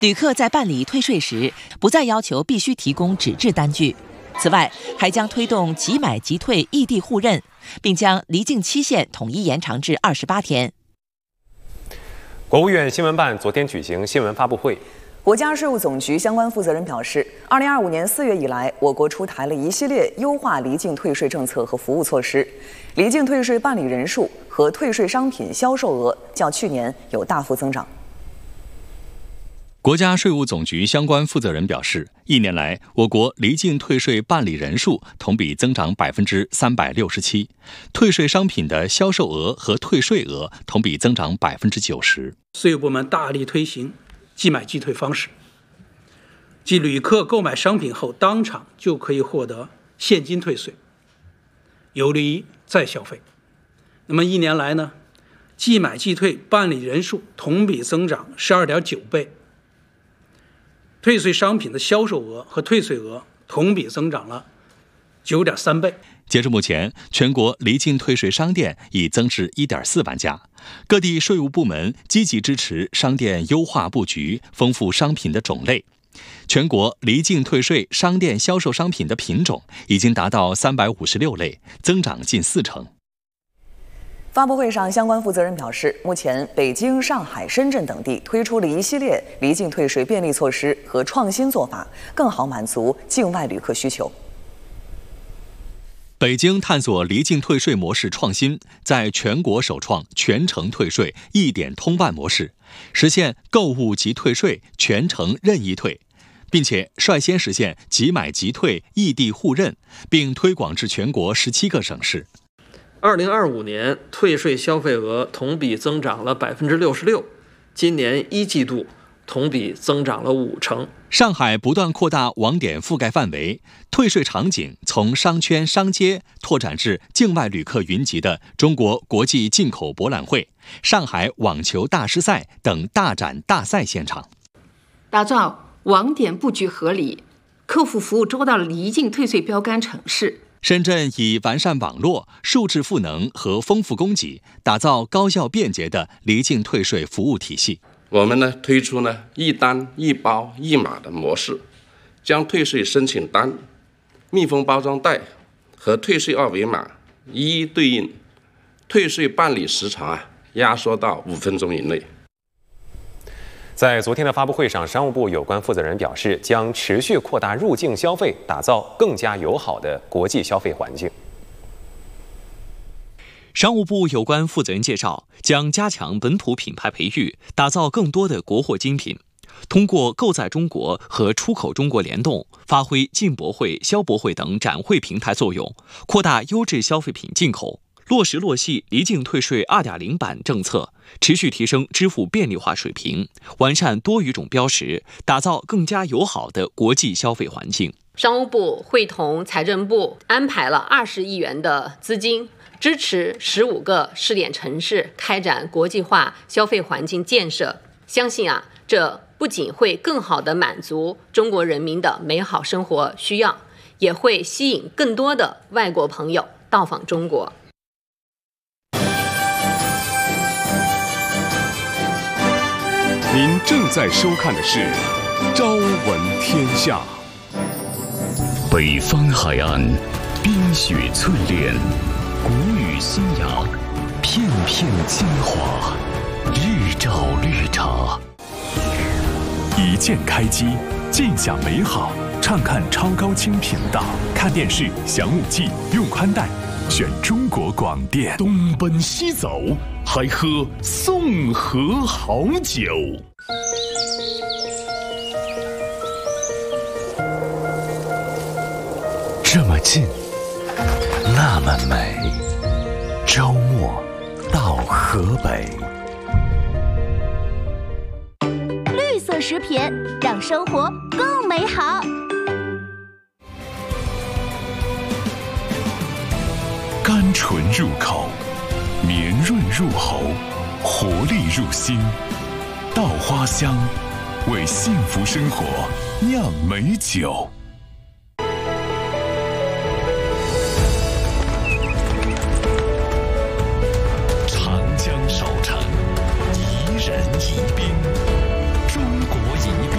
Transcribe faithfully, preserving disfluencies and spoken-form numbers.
旅客在办理退税时，不再要求必须提供纸质单据。此外，还将推动即买即退异地互认，并将离境期限统一延长至二十八天。 国务院新闻办昨天举行新闻发布会。 国家税务总局相关负责人表示，二零二五年四月以来，我国出台了一系列优化离境退税政策和服务措施，离境退税办理人数和退税商品销售额较去年有大幅增长。 国家税务总局相关负责人表示，一年来，我国离境退税办理人数同比增长百分之三百六十七，退税商品的销售额和退税额同比增长百分之九十。 税务部门大力推行即买即退方式，即旅客购买商品后当场就可以获得现金退税，有利于再消费。那么一年来呢，即买即退办理人数同比增长十二点九倍。退税商品的销售额和退税额同比增长了 九点三倍。 截至目前，全国离境退税商店已增至 一点四万家。各地税务部门积极支持商店优化布局，丰富商品的种类。全国离境退税商店销售商品的品种已经达到三百五十六类，增长近四成。 发布会上，相关负责人表示，目前北京、上海、深圳等地推出了一系列离境退税便利措施和创新做法，更好满足境外旅客需求。 北京探索离境退税模式创新，在全国首创全程退税一点通办模式，实现购物即退税、全程任意退，并且率先实现即买即退异地互认，并推广至全国十七个省市。 二零二五年退税消费额同比增长了百分之六十六，今年一季度同比增长了五成。 上海不断扩大网点覆盖范围，退税场景从商圈商街拓展至境外旅客云集的中国国际进口博览会、上海网球大师赛等大展大赛现场， 打造网点布局合理、客户服务周到的离境退税标杆城市。 深圳以完善网络、数字赋能和丰富供给，打造高效便捷的离境退税服务体系。 我们呢推出呢一单一包一码的模式，将退税申请单、密封包装袋和退税二维码一一对应，退税办理时长啊压缩到五分钟以内。 在昨天的发布会上，商务部有关负责人表示，将持续扩大入境消费，打造更加友好的国际消费环境。 商务部有关负责人介绍，将加强本土品牌培育，打造更多的国货精品，通过购在中国和出口中国联动，发挥进博会、消博会等展会平台作用，扩大优质消费品进口，落实落细离境退税 二点零 版政策，持续提升支付便利化水平，完善多语种标识，打造更加友好的国际消费环境。 商务部会同财政部安排了二十亿元的资金，支持十五个试点城市开展国际化消费环境建设。相信啊，这不仅会更好地满足中国人民的美好生活需要，也会吸引更多的外国朋友到访中国。 您正在收看的是《朝闻天下》。 北方海岸，冰雪淬炼，谷雨新芽，片片精华，日照绿茶。 一键开机，尽享美好。畅看超高清频道，看电视、享五 G， 用宽带，选中国广电。 东奔西走，还喝宋河好酒。这么近，那么美。周末到河北。 绿色食品让生活更美好。 甘醇入口，绵润入喉，活力入心。稻花香，为幸福生活酿美酒。